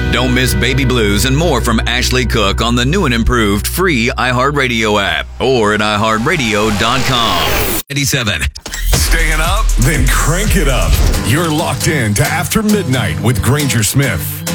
Don't miss Baby Blues and more from Ashley Cook on the new and improved free iHeartRadio app or at iHeartRadio.com. 87. Staying up? Then crank it up. You're locked in to After Midnight with Granger Smith.